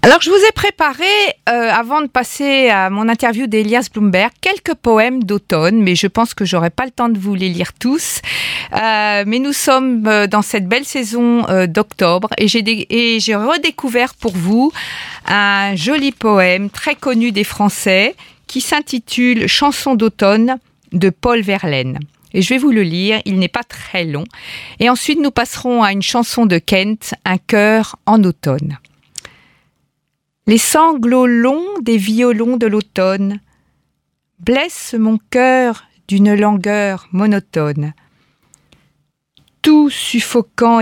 Alors, je vous ai préparé, avant de passer à mon interview d'Elias Blumberg, quelques poèmes d'automne, mais je pense que j'aurai pas le temps de vous les lire tous. Mais nous sommes dans cette belle saison d'octobre et j'ai redécouvert pour vous un joli poème très connu des Français qui s'intitule « Chanson d'automne » de Paul Verlaine. Et je vais vous le lire, il n'est pas très long. Et ensuite, nous passerons à une chanson de Kent, « Un cœur en automne ». Les sanglots longs des violons de l'automne blessent mon cœur d'une langueur monotone. Tout suffocant